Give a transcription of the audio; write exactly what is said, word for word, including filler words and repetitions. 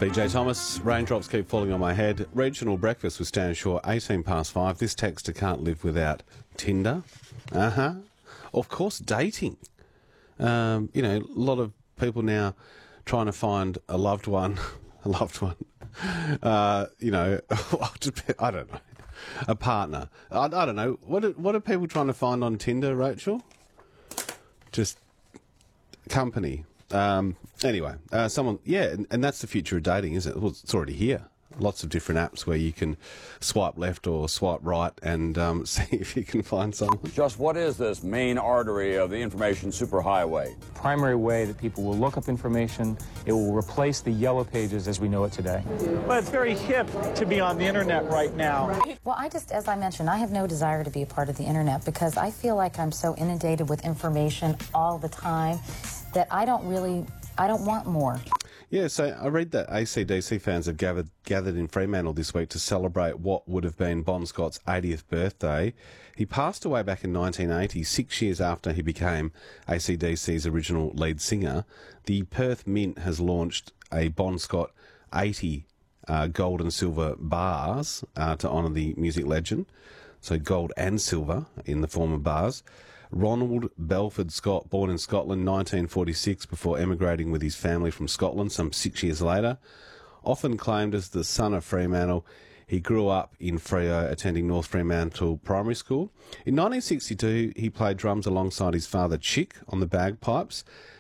B J Thomas, raindrops keep falling on my head. Regional breakfast with Stan Shaw, eighteen past five. This texter can't live without Tinder. Uh-huh. Of course, dating. Um, you know, a lot of people now trying to find a loved one, a loved one, uh, you know, I don't know, a partner. I, I don't know. What are, what are people trying to find on Tinder, Rachel? Just company. Um, anyway, uh, someone, yeah, and, and that's the future of dating, isn't it? Well, it's already here. Lots of different apps where you can swipe left or swipe right and um, see if you can find someone. Just what is this main artery of the information superhighway? Primary way that people will look up information. It will replace the yellow pages as we know it today. Well, it's very hip to be on the internet right now. Well, I just, as I mentioned, I have no desire to be a part of the internet because I feel like I'm so inundated with information all the time that I don't really, I don't want more. Yeah, so I read that A C D C fans have gathered gathered in Fremantle this week to celebrate what would have been Bon Scott's eightieth birthday. He passed away back in nineteen eighty, six years after he became A C D C's original lead singer. The Perth Mint has launched a Bon Scott eighty uh, gold and silver bars uh, to honour the music legend. So gold and silver in the form of bars. Ronald Belford Scott, born in Scotland, nineteen forty-six, before emigrating with his family from Scotland some six years later. Often claimed as the son of Fremantle, he grew up in Freo, attending North Fremantle Primary School. In nineteen sixty-two, he played drums alongside his father Chick on the bagpipes,